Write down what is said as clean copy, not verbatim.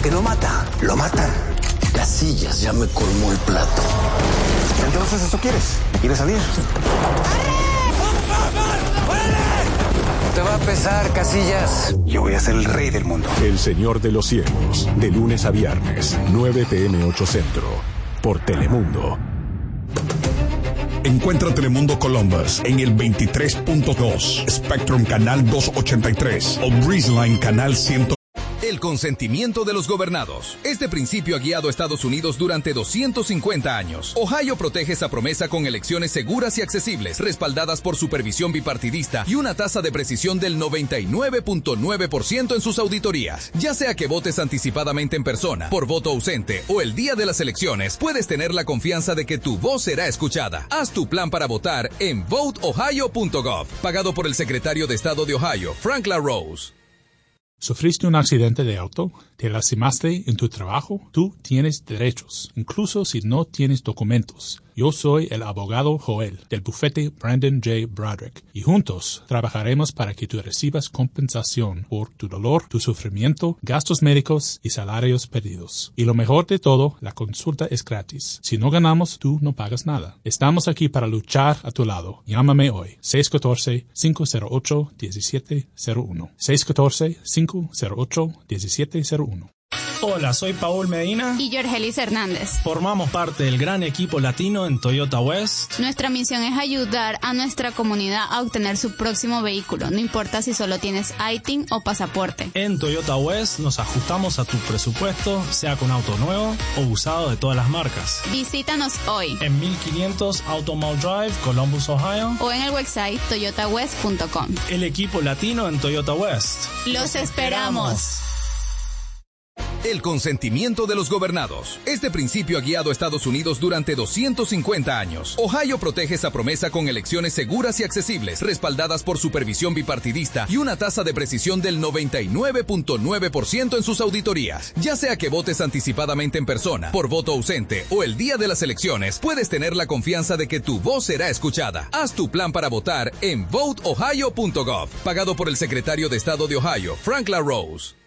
que no mata, lo matan. Casillas ya me colmó el plato. Entonces, ¿eso quieres? ¿Quieres salir? Te va a pesar, Casillas. Yo voy a ser el rey del mundo. El Señor de los Cielos, de lunes a viernes, 9 p.m. 8 Centro, por Telemundo. Encuentra Telemundo Columbus en el 23.2, Spectrum Canal 283 o BreezeLine Canal 100. El consentimiento de los gobernados. Este principio ha guiado a Estados Unidos durante 250 años. Ohio protege esa promesa con elecciones seguras y accesibles, respaldadas por supervisión bipartidista y una tasa de precisión del 99.9% en sus auditorías. Ya sea que votes anticipadamente en persona, por voto ausente o el día de las elecciones, puedes tener la confianza de que tu voz será escuchada. Haz tu plan para votar en voteohio.gov, pagado por el secretario de Estado de Ohio, Frank LaRose. ¿Sufriste un accidente de auto? ¿Te lastimaste en tu trabajo? Tú tienes derechos, incluso si no tienes documentos. Yo soy el abogado Joel, del bufete Brandon J. Broderick, y juntos trabajaremos para que tú recibas compensación por tu dolor, tu sufrimiento, gastos médicos y salarios perdidos. Y lo mejor de todo, la consulta es gratis. Si no ganamos, tú no pagas nada. Estamos aquí para luchar a tu lado. Llámame hoy, 614-508-1701. 614-508-1701. Hola, soy Paul Medina y Jorgelis Hernández. Formamos parte del gran equipo latino en Toyota West. Nuestra misión es ayudar a nuestra comunidad a obtener su próximo vehículo, no importa si solo tienes ITIN o pasaporte. En Toyota West nos ajustamos a tu presupuesto, sea con auto nuevo o usado de todas las marcas. Visítanos hoy en 1500 Automall Drive, Columbus, Ohio, o en el website toyotawest.com. El equipo latino en Toyota West. ¡Los esperamos! El consentimiento de los gobernados. Este principio ha guiado a Estados Unidos durante 250 años. Ohio protege esa promesa con elecciones seguras y accesibles, respaldadas por supervisión bipartidista y una tasa de precisión del 99.9% en sus auditorías. Ya sea que votes anticipadamente en persona, por voto ausente o el día de las elecciones, puedes tener la confianza de que tu voz será escuchada. Haz tu plan para votar en voteohio.gov, pagado por el secretario de Estado de Ohio, Frank LaRose.